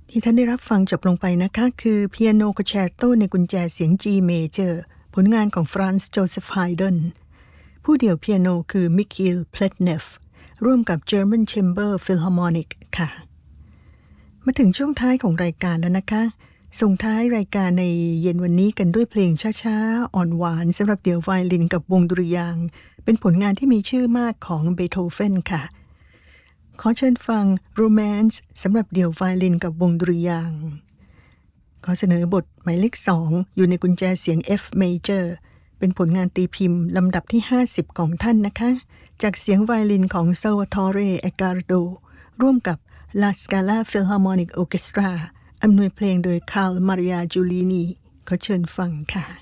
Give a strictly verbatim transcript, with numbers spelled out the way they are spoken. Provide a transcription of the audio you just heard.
ที่ท่านได้รับฟังจบลงไปนะคะคือเปียโนคอนแชร์โตในกุญแจเสียง G Major ผลงานของฟรานซ์โจเซฟไฮเดนผู้เดี่ยวเปียโนคือมิคิลเพลตเนฟร่วมกับ German Chamber Philharmonic ค่ะมาถึงช่วงท้ายของรายการแล้วนะคะส่งท้ายรายการในเย็นวันนี้กันด้วยเพลงช้าๆอ่อนหวานสำหรับเดี่ยวไวโอลินกับวงดุริยางค์เป็นผลงานที่มีชื่อมากของเบโธเฟนค่ะขอเชิญฟัง Romance สำหรับเดี่ยวไวโอลินกับวงดุริยางค์ขอเสนอบทหมายเลขสองอยู่ในกุญแจเสียง F Major เป็นผลงานตีพิมพ์ลำดับที่ห้าสิบของท่านนะคะจากเสียงไวโอลินของ Salvatore Accardo ร่วมกับ La Scala Philharmonic Orchestra อำนวยเพลงโดย Carl Maria Giulini ขอเชิญฟังค่ะ